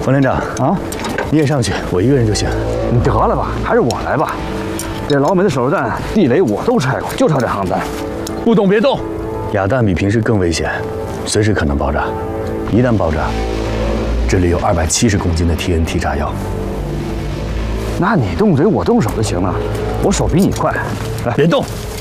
王连长啊，你也上去，我一个人就行。 你得了吧，还是我来吧。这老美的手榴弹、地雷我都拆过，就差这航弹。 不动别动。哑弹比平时更危险，随时可能爆炸。一旦爆炸，这里有270公斤的 TNT 炸药。 那你动嘴，我动手就行了。我手比你快。来， 别动。